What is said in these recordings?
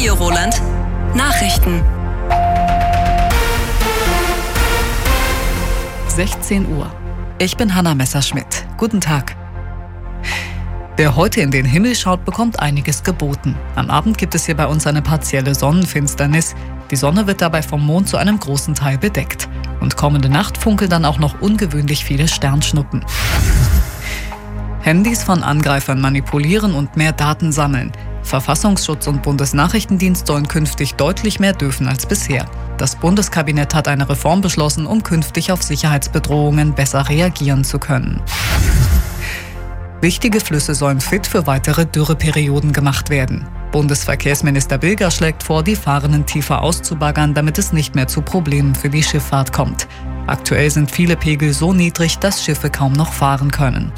Radio Roland. Nachrichten. 16 Uhr. Ich bin Hanna Messerschmidt. Guten Tag. Wer heute in den Himmel schaut, bekommt einiges geboten. Am Abend gibt es hier bei uns eine partielle Sonnenfinsternis. Die Sonne wird dabei vom Mond zu einem großen Teil bedeckt. Und kommende Nacht funkeln dann auch noch ungewöhnlich viele Sternschnuppen. Handys von Angreifern manipulieren und mehr Daten sammeln. Verfassungsschutz und Bundesnachrichtendienst sollen künftig deutlich mehr dürfen als bisher. Das Bundeskabinett hat eine Reform beschlossen, um künftig auf Sicherheitsbedrohungen besser reagieren zu können. Wichtige Flüsse sollen fit für weitere Dürreperioden gemacht werden. Bundesverkehrsminister Bilger schlägt vor, die Fahrenden tiefer auszubaggern, damit es nicht mehr zu Problemen für die Schifffahrt kommt. Aktuell sind viele Pegel so niedrig, dass Schiffe kaum noch fahren können.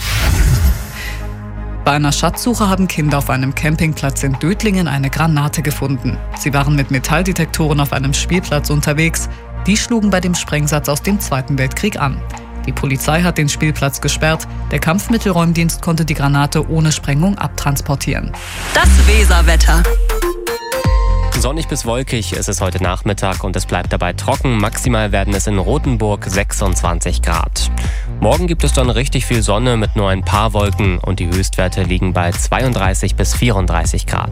Bei einer Schatzsuche haben Kinder auf einem Campingplatz in Dötlingen eine Granate gefunden. Sie waren mit Metalldetektoren auf einem Spielplatz unterwegs. Die schlugen bei dem Sprengsatz aus dem Zweiten Weltkrieg an. Die Polizei hat den Spielplatz gesperrt. Der Kampfmittelräumdienst konnte die Granate ohne Sprengung abtransportieren. Das Weserwetter. Sonnig bis wolkig ist es heute Nachmittag und es bleibt dabei trocken. Maximal werden es in Rothenburg 26 Grad. Morgen gibt es dann richtig viel Sonne mit nur ein paar Wolken und die Höchstwerte liegen bei 32 bis 34 Grad.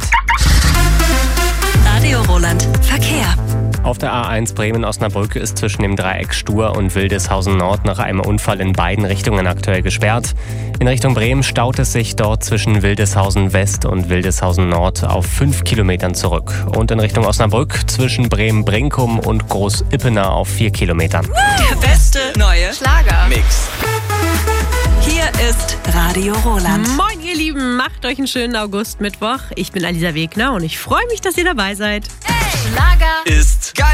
Radio Roland. Verkehr. Auf der A1 Bremen-Osnabrück ist zwischen dem Dreieck Stur und Wildeshausen Nord nach einem Unfall in beiden Richtungen aktuell gesperrt. In Richtung Bremen staut es sich dort zwischen Wildeshausen West und Wildeshausen Nord auf 5 Kilometern zurück. Und in Richtung Osnabrück zwischen Bremen-Brinkum und Groß-Ippener auf 4 Kilometern. Der beste neue Schlagermix. Hier ist Radio Roland. Moin ihr Lieben, macht euch einen schönen August-Mittwoch. Ich bin Alisa Wegner und ich freue mich, dass ihr dabei seid. Schlager ist geil.